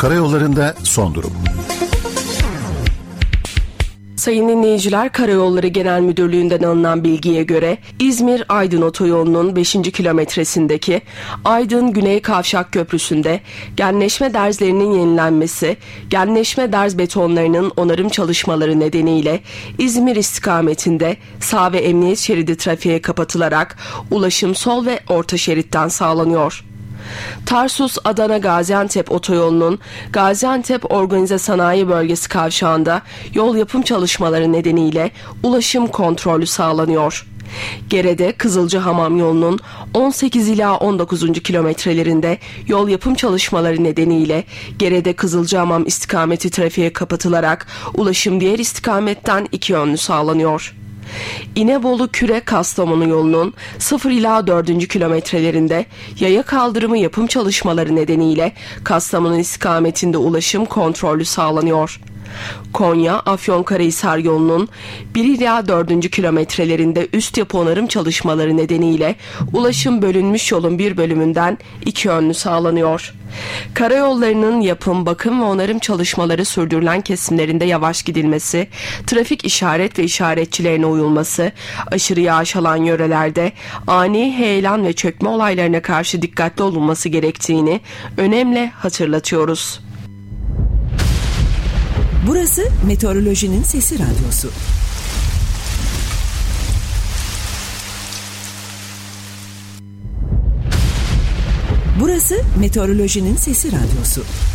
Karayollarında son durum. Sayın dinleyiciler, Karayolları Genel Müdürlüğü'nden alınan bilgiye göre İzmir-Aydın otoyolunun 5. kilometresindeki Aydın Güney Kavşak Köprüsü'nde genleşme derzlerinin yenilenmesi, genleşme derz betonlarının onarım çalışmaları nedeniyle İzmir istikametinde sağ ve emniyet şeridi trafiğe kapatılarak ulaşım sol ve orta şeritten sağlanıyor. Tarsus-Adana-Gaziantep otoyolunun Gaziantep Organize Sanayi Bölgesi kavşağında yol yapım çalışmaları nedeniyle ulaşım kontrolü sağlanıyor. Gerede Kızılcahamam yolunun 18 ila 19. kilometrelerinde yol yapım çalışmaları nedeniyle Gerede Kızılcahamam istikameti trafiğe kapatılarak ulaşım diğer istikametten iki yönlü sağlanıyor. İnebolu-Küre-Kastamonu yolunun 0 ila 4. kilometrelerinde yaya kaldırımı yapım çalışmaları nedeniyle Kastamonu istikametinde ulaşım kontrollü sağlanıyor. Konya-Afyonkarahisar yolunun 1 ila 4. kilometrelerinde üst yapı onarım çalışmaları nedeniyle ulaşım bölünmüş yolun bir bölümünden iki yönlü sağlanıyor. Karayollarının yapım, bakım ve onarım çalışmaları sürdürülen kesimlerinde yavaş gidilmesi, trafik işaret ve işaretçilerine uyulması, aşırı yağış alan yörelerde ani heyelan ve çökme olaylarına karşı dikkatli olunması gerektiğini önemli hatırlatıyoruz. Burası Meteorolojinin Sesi Radyosu. Burası Meteorolojinin Sesi Radyosu.